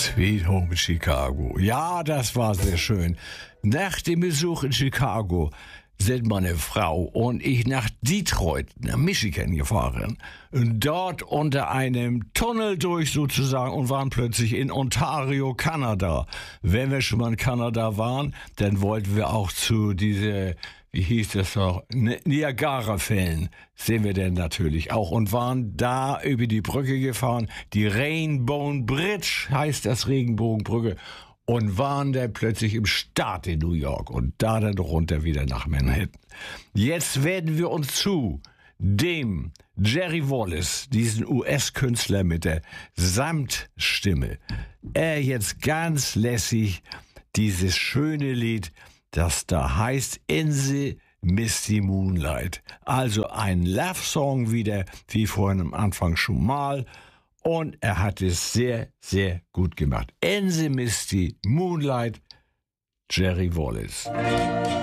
Sweet Home Chicago. Ja, das war sehr schön. Nach dem Besuch in Chicago sind meine Frau und ich nach Detroit, nach Michigan gefahren. Und dort unter einem Tunnel durch sozusagen und waren plötzlich in Ontario, Kanada. Wenn wir schon mal in Kanada waren, dann wollten wir auch zu dieser, wie hieß das noch, Niagara-Fällen, sehen wir denn natürlich auch und waren da über die Brücke gefahren. Die Rainbow Bridge heißt das, Regenbogenbrücke. Und waren dann plötzlich im Staat in New York und da dann runter wieder nach Manhattan. Jetzt werden wir uns zu dem Jerry Wallace, diesen US-Künstler mit der Samtstimme, er jetzt ganz lässig dieses schöne Lied, das da heißt In the Misty Moonlight. Also ein Love-Song wieder, wie vorhin am Anfang schon mal. Und er hat es sehr, sehr gut gemacht. In the Misty Moonlight, Jerry Wallace.